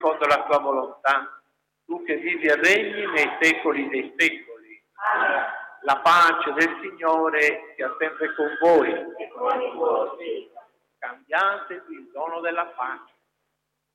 secondo la tua volontà, tu che vivi e regni nei secoli dei secoli. Amen. La pace del Signore sia sempre con voi. E con il tuo spirito. Cambiatevi il dono della pace.